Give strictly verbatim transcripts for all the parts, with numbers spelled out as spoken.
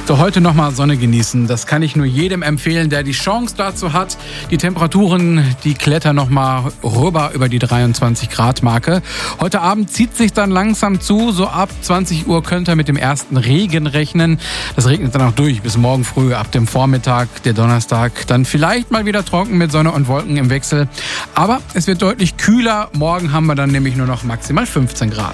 So, heute nochmal Sonne genießen. Das kann ich nur jedem empfehlen, der die Chance dazu hat. Die Temperaturen, die klettern nochmal rüber über die dreiundzwanzig Grad Marke. Heute Abend zieht sich dann langsam zu. So ab zwanzig Uhr könnt ihr mit dem ersten Regen rechnen. Das regnet dann auch durch bis morgen früh ab dem Vormittag, der Donnerstag. Dann vielleicht mal wieder trocken mit Sonne und Wolken im Wechsel. Aber es wird deutlich kühler. Morgen haben wir dann nämlich nur noch maximal fünfzehn Grad.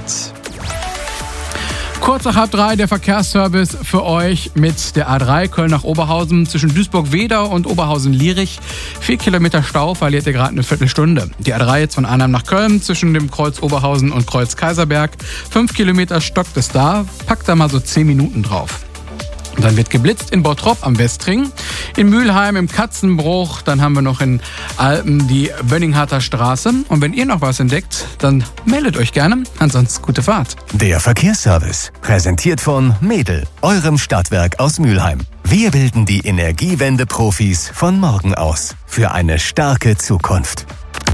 Kurz nach halb drei der Verkehrsservice für euch mit der A drei Köln nach Oberhausen zwischen Duisburg-Wedau und Oberhausen-Lierich. Vier Kilometer Stau, verliert ihr gerade eine Viertelstunde. Die A drei jetzt von Arnhem nach Köln zwischen dem Kreuz Oberhausen und Kreuz Kaiserberg. Fünf Kilometer stockt es da, packt da mal so zehn Minuten drauf. Und dann wird geblitzt in Bottrop am Westring, in Mülheim im Katzenbruch, dann haben wir noch in Alpen die Bönningharter Straße. Und wenn ihr noch was entdeckt, dann meldet euch gerne. Ansonsten gute Fahrt. Der Verkehrsservice, präsentiert von Medel, eurem Stadtwerk aus Mülheim. Wir bilden die Energiewende-Profis von morgen aus für eine starke Zukunft.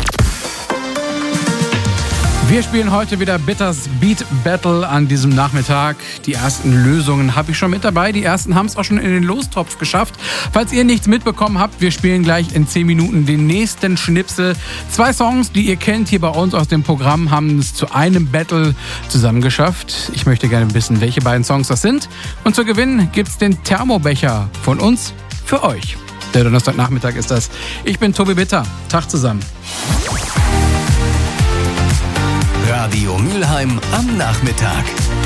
Wir spielen heute wieder Bitters Beat Battle an diesem Nachmittag. Die ersten Lösungen habe ich schon mit dabei. Die ersten haben es auch schon in den Lostopf geschafft. Falls ihr nichts mitbekommen habt, wir spielen gleich in zehn Minuten den nächsten Schnipsel. Zwei Songs, die ihr kennt hier bei uns aus dem Programm, haben es zu einem Battle zusammengeschafft. Ich möchte gerne wissen, welche beiden Songs das sind. Und zu gewinnen gibt's den Thermobecher von uns für euch. Der Donnerstagnachmittag ist das. Ich bin Tobi Bitter. Tag zusammen. Radio Mülheim am Nachmittag.